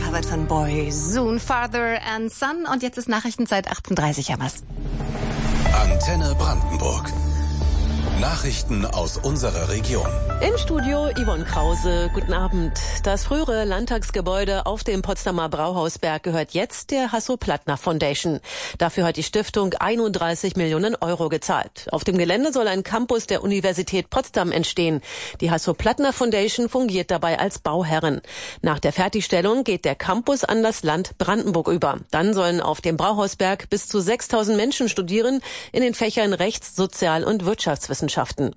wird von Boy Soon, Father and Son. Und jetzt ist Nachrichtenzeit 18:30, Hammers. Antenne Brandenburg. Nachrichten aus unserer Region. Im Studio Yvonne Krause. Guten Abend. Das frühere Landtagsgebäude auf dem Potsdamer Brauhausberg gehört jetzt der Hasso-Plattner Foundation. Dafür hat die Stiftung 31 Millionen Euro gezahlt. Auf dem Gelände soll ein Campus der Universität Potsdam entstehen. Die Hasso-Plattner Foundation fungiert dabei als Bauherrin. Nach der Fertigstellung geht der Campus an das Land Brandenburg über. Dann sollen auf dem Brauhausberg bis zu 6.000 Menschen studieren in den Fächern Rechts-, Sozial- und Wirtschaftswissenschaften.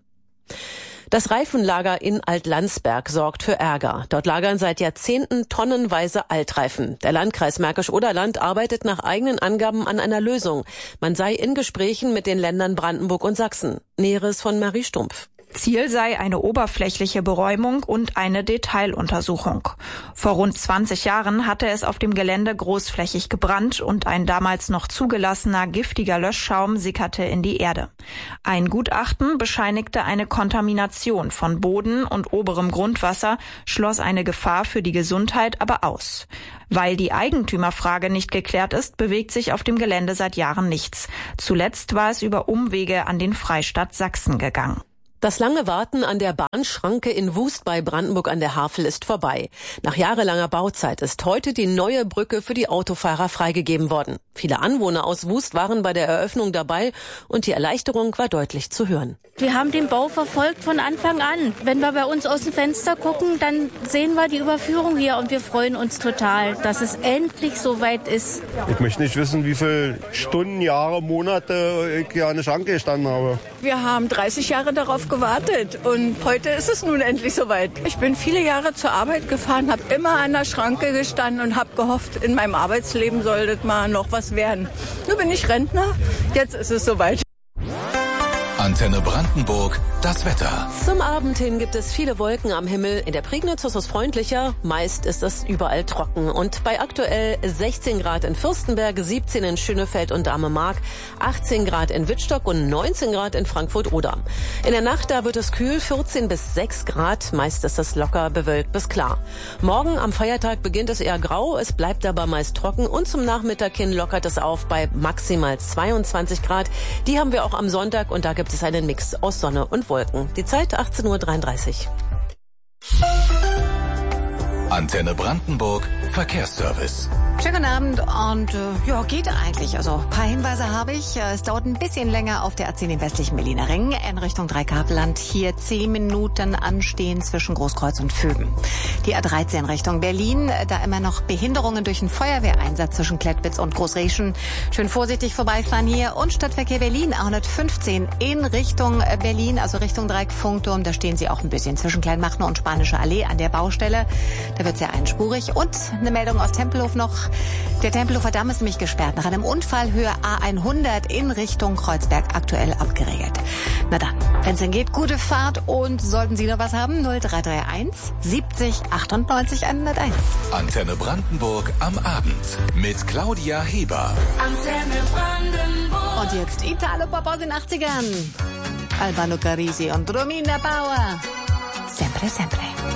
Das Reifenlager in Altlandsberg sorgt für Ärger. Dort lagern seit Jahrzehnten tonnenweise Altreifen. Der Landkreis Märkisch-Oderland arbeitet nach eigenen Angaben an einer Lösung. Man sei in Gesprächen mit den Ländern Brandenburg und Sachsen. Näheres von Marie Stumpf. Ziel sei eine oberflächliche Beräumung und eine Detailuntersuchung. Vor rund 20 Jahren hatte es auf dem Gelände großflächig gebrannt und ein damals noch zugelassener giftiger Löschschaum sickerte in die Erde. Ein Gutachten bescheinigte eine Kontamination von Boden und oberem Grundwasser, schloss eine Gefahr für die Gesundheit aber aus. Weil die Eigentümerfrage nicht geklärt ist, bewegt sich auf dem Gelände seit Jahren nichts. Zuletzt war es über Umwege an den Freistaat Sachsen gegangen. Das lange Warten an der Bahnschranke in Wust bei Brandenburg an der Havel ist vorbei. Nach jahrelanger Bauzeit ist heute die neue Brücke für die Autofahrer freigegeben worden. Viele Anwohner aus Wust waren bei der Eröffnung dabei und die Erleichterung war deutlich zu hören. Wir haben den Bau verfolgt von Anfang an. Wenn wir bei uns aus dem Fenster gucken, dann sehen wir die Überführung hier und wir freuen uns total, dass es endlich soweit ist. Ich möchte nicht wissen, wie viele Stunden, Jahre, Monate ich hier an der Schranke gestanden habe. Wir haben 30 Jahre darauf gewartet und heute ist es nun endlich soweit. Ich bin viele Jahre zur Arbeit gefahren, habe immer an der Schranke gestanden und habe gehofft, in meinem Arbeitsleben sollte mal noch was werden. Nun bin ich Rentner, jetzt ist es soweit. Antenne Brandenburg, das Wetter. Zum Abend hin gibt es viele Wolken am Himmel. In der Prignitz ist es freundlicher, meist ist es überall trocken. Und bei aktuell 16 Grad in Fürstenberg, 17 in Schönefeld und Dahme-Mark, 18 Grad in Wittstock und 19 Grad in Frankfurt-Oder. In der Nacht, da wird es kühl, 14 bis 6 Grad, meist ist es locker bewölkt bis klar. Morgen am Feiertag beginnt es eher grau, es bleibt aber meist trocken und zum Nachmittag hin lockert es auf bei maximal 22 Grad. Die haben wir auch am Sonntag und da gibt es einen Mix aus Sonne und Wolken. Die Zeit 18:33 Uhr. Antenne Brandenburg, Verkehrsservice. Schönen guten Abend und geht eigentlich. Also ein paar Hinweise habe ich. Es dauert ein bisschen länger auf der A10 im westlichen Berliner Ring in Richtung Dreikaveland. Hier 10 Minuten anstehen zwischen Großkreuz und Vöben. Die A13 Richtung Berlin, da immer noch Behinderungen durch einen Feuerwehreinsatz zwischen Klettwitz und Großreschen. Schön vorsichtig vorbeifahren hier. Und Stadtverkehr Berlin, A115 in Richtung Berlin, also Richtung Dreieck-Funkturm. Da stehen Sie auch ein bisschen zwischen Kleinmachnow und Spanische Allee an der Baustelle. Da wird es ja einspurig. Und eine Meldung aus Tempelhof noch. Der Tempelhofer Damm ist nämlich gesperrt. Nach einem Unfall Höhe A100 in Richtung Kreuzberg aktuell abgeriegelt. Na dann, wenn es denn geht, gute Fahrt und sollten Sie noch was haben, 0331 70 98 101. Antenne Brandenburg am Abend mit Claudia Heber. Antenne Brandenburg. Und jetzt Italo-Pop aus den 80ern. Albano Carisi und Romina Bauer. Sempre, sempre.